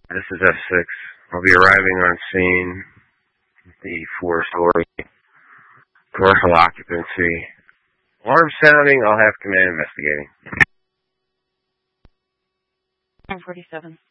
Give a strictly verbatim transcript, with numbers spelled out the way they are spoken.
This is F six. I'll be arriving on scene. The four-story commercial occupancy. Alarm sounding. I'll have command investigating. nine forty-seven.